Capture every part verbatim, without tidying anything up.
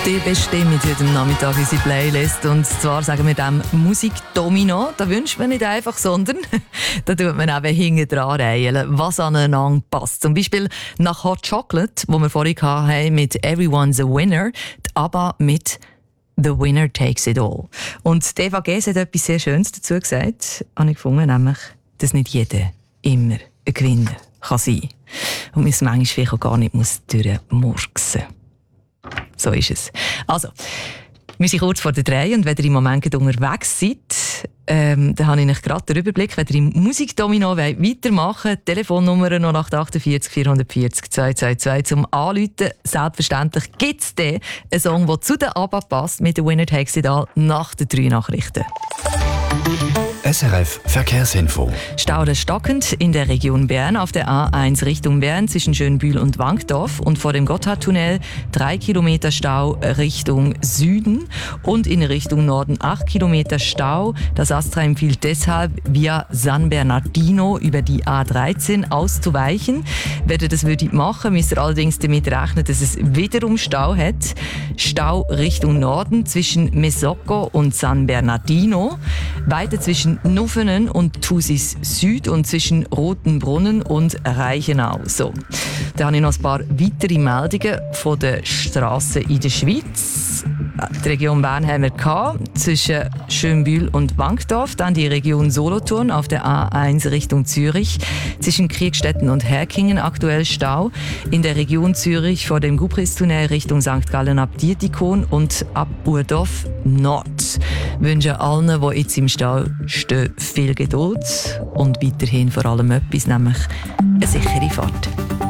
Die bestimmen heute Nachmittag unsere Playlist. Und zwar sagen wir dem Musikdomino. Da wünscht man nicht einfach, sondern da tut man eben hinten dran reihen, was aneinander passt. Zum Beispiel nach Hot Chocolate, wo wir vorhin hatten, mit Everyone's a Winner, die ABBA mit The Winner Takes It All. Und Eva Gees hat etwas sehr Schönes dazu gesagt, habe ich gefunden, nämlich, dass nicht jeder immer ein Gewinner kann sein. Und man es manchmal vielleicht auch gar nicht muss durchmurksen. So ist es. Also, wir sind kurz vor der drei und wenn ihr im Moment unterwegs seid, ähm, dann habe ich euch gerade den Überblick, wenn ihr im Musikdomino weitermachen wollt, Telefonnummer null acht acht vier vier vier vier zwei zwei zwei zum Anrufen. Selbstverständlich gibt es dann einen Song, der zu der ABBA passt, mit der Winner Takes It All nach den drei Nachrichten. S R F Verkehrsinfo. Stau stockend in der Region Bern auf der A eins Richtung Bern zwischen Schönbühl und Wankdorf und vor dem Gotthardtunnel drei Kilometer Stau Richtung Süden und in Richtung Norden acht Kilometer Stau. Das Astra empfiehlt deshalb via San Bernardino über die A dreizehn auszuweichen. Wenn ihr das würdet machen, müsst ihr allerdings damit rechnen, dass es wiederum Stau hat. Stau Richtung Norden zwischen Mesocco und San Bernardino. Weiter zwischen Nuffenen und Thusis Süd und zwischen Rotenbrunnen und Reichenau. So, da habe ich noch ein paar weitere Meldungen von den Strassen in der Schweiz. Die Region Bern haben wir gehabt, zwischen Schönbühl und Wankdorf. Dann die Region Solothurn auf der A eins Richtung Zürich. Zwischen Kriegstetten und Herkingen aktuell Stau. In der Region Zürich vor dem Gubristunnel Richtung Sankt Gallen ab Dietikon und ab Urdorf Nord. Ich wünsche allen, die jetzt im Stau stehen, viel Geduld und weiterhin vor allem etwas, nämlich eine sichere Fahrt.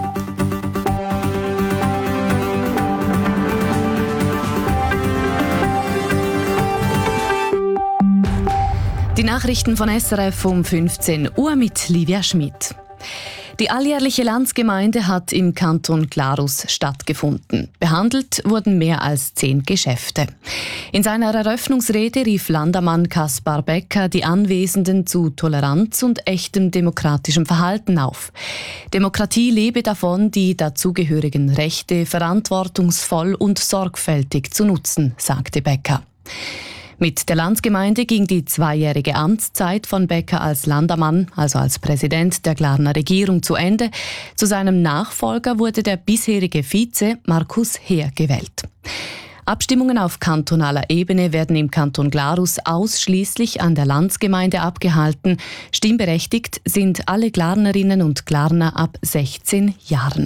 Die Nachrichten von S R F um fünfzehn Uhr mit Livia Schmidt. Die alljährliche Landsgemeinde hat im Kanton Glarus stattgefunden. Behandelt wurden mehr als zehn Geschäfte. In seiner Eröffnungsrede rief Landamann Kaspar Becker die Anwesenden zu Toleranz und echtem demokratischem Verhalten auf. Demokratie lebe davon, die dazugehörigen Rechte verantwortungsvoll und sorgfältig zu nutzen, sagte Becker. Mit der Landsgemeinde ging die zweijährige Amtszeit von Becker als Landamann, also als Präsident der Glarner Regierung, zu Ende. Zu seinem Nachfolger wurde der bisherige Vize Markus Heer gewählt. Abstimmungen auf kantonaler Ebene werden im Kanton Glarus ausschließlich an der Landsgemeinde abgehalten. Stimmberechtigt sind alle Glarnerinnen und Glarner ab sechzehn Jahren.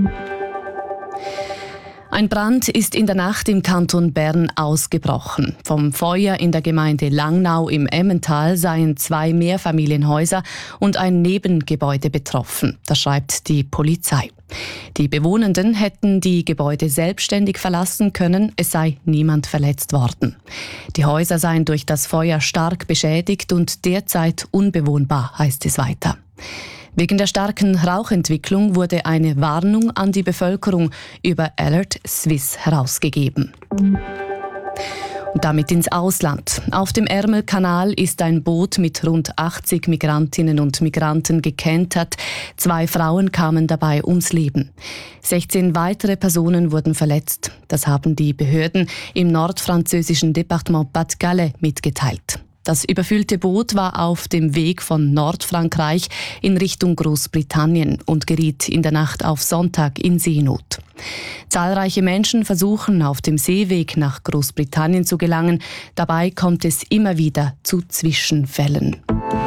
Ein Brand ist in der Nacht im Kanton Bern ausgebrochen. Vom Feuer in der Gemeinde Langnau im Emmental seien zwei Mehrfamilienhäuser und ein Nebengebäude betroffen. Das schreibt die Polizei. Die Bewohnenden hätten die Gebäude selbstständig verlassen können, es sei niemand verletzt worden. Die Häuser seien durch das Feuer stark beschädigt und derzeit unbewohnbar, heißt es weiter. Wegen der starken Rauchentwicklung wurde eine Warnung an die Bevölkerung über Alert Swiss herausgegeben. Und damit ins Ausland. Auf dem Ärmelkanal ist ein Boot mit rund achtzig Migrantinnen und Migranten gekentert. Zwei Frauen kamen dabei ums Leben. sechzehn weitere Personen wurden verletzt. Das haben die Behörden im nordfranzösischen Departement Pas-de-Calais mitgeteilt. Das überfüllte Boot war auf dem Weg von Nordfrankreich in Richtung Großbritannien und geriet in der Nacht auf Sonntag in Seenot. Zahlreiche Menschen versuchen, auf dem Seeweg nach Großbritannien zu gelangen. Dabei kommt es immer wieder zu Zwischenfällen.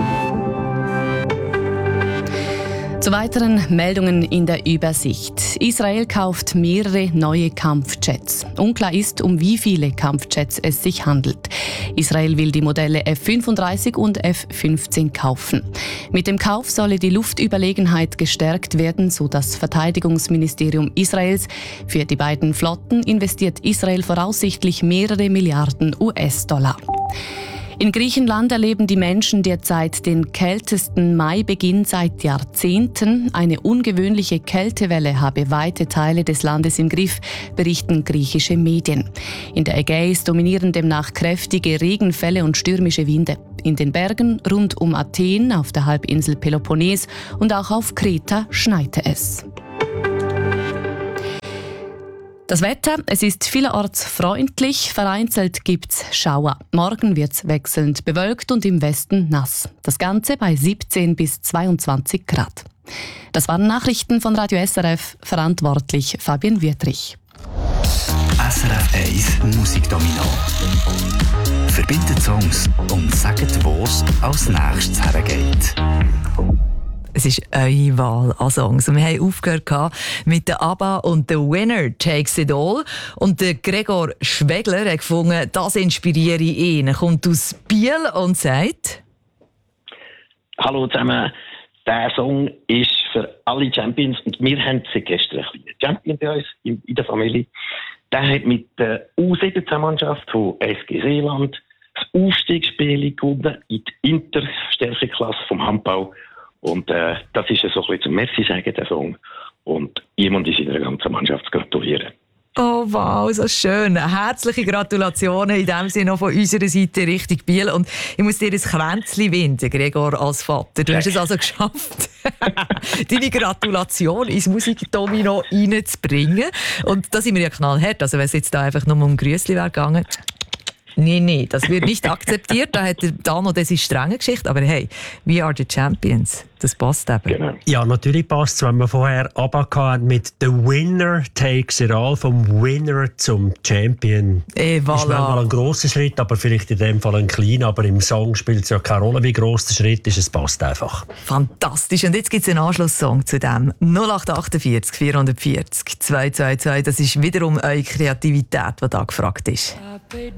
Zu weiteren Meldungen in der Übersicht. Israel kauft mehrere neue Kampfjets. Unklar ist, um wie viele Kampfjets es sich handelt. Israel will die Modelle F fünfunddreißig und F fünfzehn kaufen. Mit dem Kauf solle die Luftüberlegenheit gestärkt werden, so das Verteidigungsministerium Israels. Für die beiden Flotten investiert Israel voraussichtlich mehrere Milliarden U S-Dollar. In Griechenland erleben die Menschen derzeit den kältesten Maibeginn seit Jahrzehnten. Eine ungewöhnliche Kältewelle habe weite Teile des Landes im Griff, berichten griechische Medien. In der Ägäis dominieren demnach kräftige Regenfälle und stürmische Winde. In den Bergen rund um Athen, auf der Halbinsel Peloponnes und auch auf Kreta schneite es. Das Wetter, es ist vielerorts freundlich, vereinzelt gibt es Schauer. Morgen wird es wechselnd bewölkt und im Westen nass. Das Ganze bei siebzehn bis zweiundzwanzig Grad. Das waren Nachrichten von Radio S R F, verantwortlich Fabian Wietrich. S R F eins Musikdomino. Verbindet Songs und sagt, wo es als nächstes hergeht. Es ist eure Wahl an Songs. Und wir haben aufgehört mit der ABBA und «The Winner Takes It All». Und der Gregor Schwegler hat gefunden, das inspiriere ihn. Er kommt aus Biel und sagt: Hallo zusammen, dieser Song ist für alle Champions. Und wir haben sie gestern ein bisschen Champion bei uns in der Familie. Der hat mit der U siebzehn-Mannschaft von S G Seeland das Aufstiegsspiel gewonnen in die Interstärkeklasse vom Handball. Und äh, das ist ja so ein bisschen zum Merci sagen, der Song. Und jemand in seiner ganzen Mannschaft zu gratulieren. Oh wow, so schön. Herzliche Gratulationen in dem Sinne noch von unserer Seite Richtung Biel. Und ich muss dir ein Kränzchen winden, Gregor, als Vater. Du hast es also geschafft, deine Gratulation ins Musikdomino reinzubringen. Und da sind wir ja knallhart. Also wenn es jetzt da einfach nur um Grüßli wäre gegangen, Nein, nein, das wird nicht akzeptiert. Da hat der Dano diese strenge Geschichte. Aber hey, we are the champions. Das passt eben. Genau. Ja, natürlich passt es, wenn wir vorher ABBA hatten mit «The Winner Takes It All», vom Winner zum Champion. Et voilà. Ist manchmal ein grosser Schritt, aber vielleicht in dem Fall ein kleiner. Aber im Song spielt es ja keine Rolle, wie gross der Schritt ist. Es passt einfach. Fantastisch. Und jetzt gibt es einen Anschlusssong zu dem. null acht achtundvierzig vierhundertvierzig zwei zwei zwei. Das ist wiederum eure Kreativität, die da gefragt ist.